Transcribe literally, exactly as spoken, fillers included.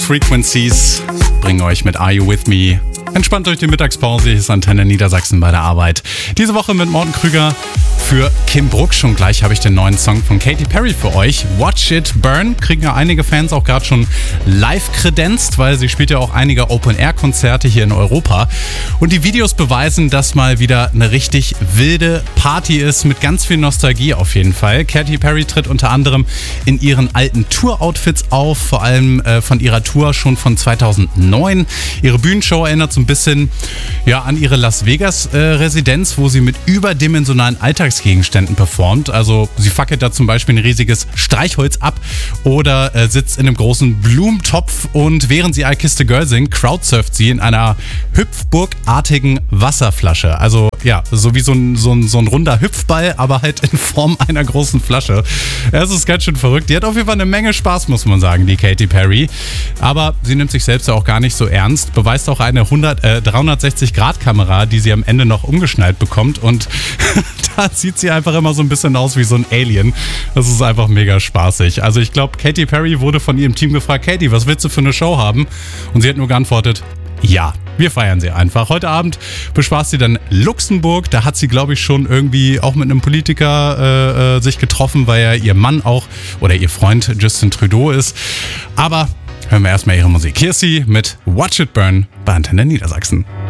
Frequencies bringen euch mit Are You With Me entspannt durch die Mittagspause. Hier ist Antenne Niedersachsen bei der Arbeit. Diese Woche mit Morten Krüger für Kim Bruck. Schon gleich habe ich den neuen Song von Katy Perry für euch. Watch It Burn. Kriegen ja einige Fans auch gerade schon live kredenzt, weil sie spielt ja auch einige Open-Air-Konzerte hier in Europa. Und die Videos beweisen, dass mal wieder eine richtig wilde Party ist, mit ganz viel Nostalgie auf jeden Fall. Katy Perry tritt unter anderem in ihren alten Tour-Outfits auf, vor allem äh, von ihrer Tour schon von zweitausendneun. Ihre Bühnenshow erinnert so ein bisschen ja, an ihre Las Vegas-Residenz, äh, wo sie mit überdimensionalen Alltagsgegenständen performt. Also sie fackelt da zum Beispiel ein riesiges Streichholz ab oder äh, sitzt in einem großen Blumentopf und während sie I Kissed a Girl singt, crowdsurft sie in einer hüpfburgartigen Wasserflasche. Also ja, so wie so ein, so ein, so ein runder Hüpfball, aber halt in Form einer großen Flasche. Es ist ganz schön verrückt. Die hat auf jeden Fall eine Menge Spaß, muss man sagen, die Katy Perry. Aber sie nimmt sich selbst ja auch gar nicht so ernst. Beweist auch eine hundert, äh, dreihundertsechzig Grad Kamera, die sie am Ende noch umgeschnallt bekommt. Und da sieht sie einfach immer so ein bisschen aus wie so ein Alien. Das ist einfach mega spaßig. Also ich glaube, Katy Perry wurde von ihrem Team gefragt, Katy, was willst du für eine Show haben? Und sie hat nur geantwortet, ja. Wir feiern sie einfach. Heute Abend bespaßt sie dann Luxemburg. Da hat sie, glaube ich, schon irgendwie auch mit einem Politiker äh, sich getroffen, weil ja ihr Mann auch oder ihr Freund Justin Trudeau ist. Aber hören wir erstmal ihre Musik. Hier ist sie mit Watch It Burn bei Antenne Niedersachsen.